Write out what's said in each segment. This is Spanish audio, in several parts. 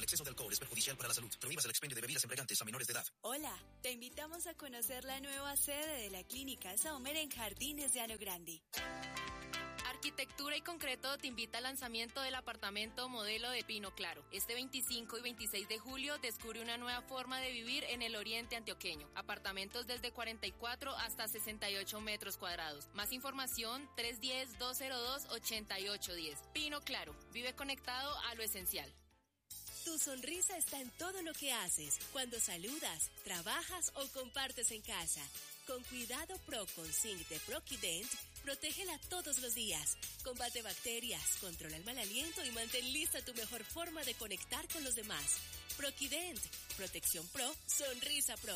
exceso de alcohol es perjudicial para la salud. Prohíbas el expendio de bebidas embriagantes a menores de edad. Hola, te invitamos a conocer la nueva sede de la Clínica Saumer en Jardines de Llano Grande. Arquitectura y Concreto te invita al lanzamiento del apartamento modelo de Pino Claro. Este 25 y 26 de julio descubre una nueva forma de vivir en el oriente antioqueño. Apartamentos desde 44 hasta 68 metros cuadrados. Más información 310-202-8810. Pino Claro, vive conectado a lo esencial. Tu sonrisa está en todo lo que haces, cuando saludas, trabajas o compartes en casa. Con Cuidado Pro con Zinc de Proquident, protégela todos los días. Combate bacterias, controla el mal aliento y mantén lista tu mejor forma de conectar con los demás. Proquident, protección pro, sonrisa pro.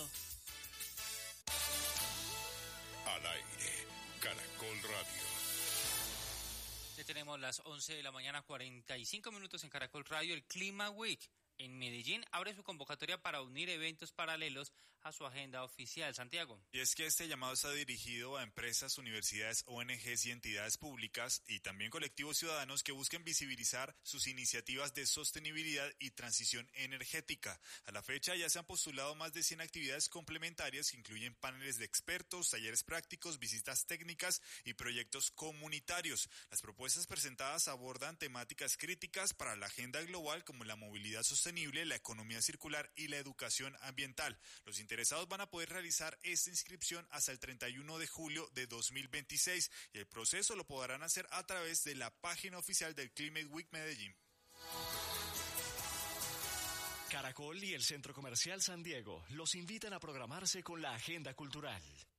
Al aire, Caracol Radio. Ya tenemos las 11 de la mañana, 45 minutos en Caracol Radio. El Clima Week en Medellín abre su convocatoria para unir eventos paralelos a su agenda oficial. Santiago. Y es que este llamado está dirigido a empresas, universidades, ONGs y entidades públicas y también colectivos ciudadanos que busquen visibilizar sus iniciativas de sostenibilidad y transición energética. A la fecha ya se han postulado más de 100 actividades complementarias que incluyen paneles de expertos, talleres prácticos, visitas técnicas y proyectos comunitarios. Las propuestas presentadas abordan temáticas críticas para la agenda global como la movilidad sostenible, la economía circular y la educación ambiental. Los interesados van a poder realizar esta inscripción hasta el 31 de julio de 2026 y el proceso lo podrán hacer a través de la página oficial del Climate Week Medellín. Caracol y el Centro Comercial San Diego los invitan a programarse con la agenda cultural.